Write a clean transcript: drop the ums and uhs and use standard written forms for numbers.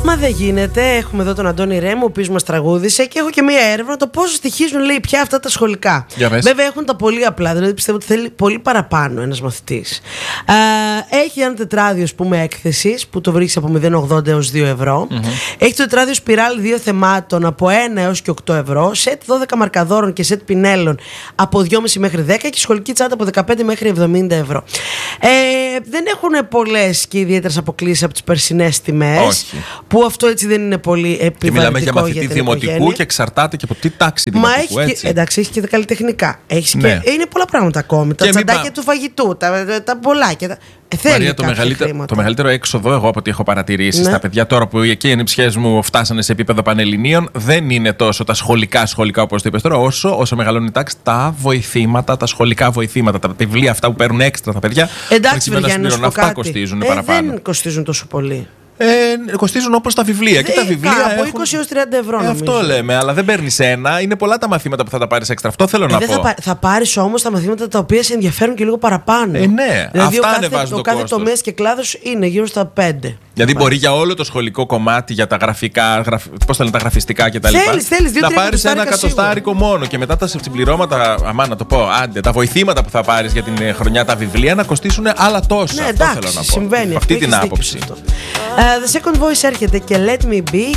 Μα δεν γίνεται. Έχουμε εδώ τον Αντώνη Ρέμο, ο οποίος μας τραγούδισε, και έχω και μία έρευνα το πόσο στοιχίζουν, λέει, πια αυτά τα σχολικά. Βέβαια έχουν τα πολύ απλά, δηλαδή πιστεύω ότι θέλει πολύ παραπάνω ένας μαθητής. Έχει ένα τετράδιο, ας πούμε, έκθεσης που το βρίσκει από 0,80 έως 2 ευρώ. Έχει το τετράδιο σπιράλ 2 θεμάτων από 1 έως και 8 ευρώ. Σετ 12 μαρκαδόρων και σετ πινέλων από 2,5 μέχρι 10 και σχολική τσάντα από 15 μέχρι 70 ευρώ. Δεν έχουν πολλές και ιδιαίτερες αποκλήσεις από τις περσινές τιμές. Που αυτό έτσι δεν είναι πολύ επιβαρυντικό. Και μιλάμε για μαθητή δημοτικού και εξαρτάται και από τι τάξη δημοτικού. Μα έχει, εντάξει, έχει και τα καλλιτεχνικά. Έχει και, είναι πολλά πράγματα ακόμη. Τα τσαντάκια του φαγητού, τα πολλάκια. Μαρία, το μεγαλύτερο έξοδο, εγώ από ό,τι έχω παρατηρήσει στα παιδιά τώρα που και οι ανιψιές μου φτάσανε σε επίπεδο πανελληνίων, δεν είναι τόσο τα σχολικά όπως το είπες τώρα, όσο μεγαλώνει η τάξη, τα βοηθήματα, τα σχολικά βοηθήματα, τα βιβλία αυτά που παίρνουν έξτρα τα παιδιά. Εντάξει, αυτά κοστίζουν παραπάνω. Δεν κοστίζουν τόσο πολύ. Κοστίζουν όπως τα βιβλία. Και τα βιβλία από 20 έως 30 ευρώ. Αυτό λέμε, αλλά δεν παίρνεις ένα. Είναι πολλά τα μαθήματα που θα τα πάρεις έξτρα. Αυτό θέλω να πω. Θα πάρεις όμως τα μαθήματα τα οποία σε ενδιαφέρουν και λίγο παραπάνω. Ναι, δηλαδή αυτά ανεβάζουν το κάθε τομέας και κλάδος είναι γύρω στα 5. Δηλαδή μπορεί για όλο το σχολικό κομμάτι, για τα γραφικά, πώς θα λένε, τα γραφιστικά κτλ. Να πάρεις ένα εκατοστάρικο μόνο και μετά τα συμπληρώματα, να το πω, τα βοηθήματα που θα πάρεις για την χρονιά, τα βιβλία να κοστίσουν άλλα τόσα. Ναι, εντάξει, συμβαίνει. Αυτή την άποψη. The Second Voice έρχεται και Let Me Be.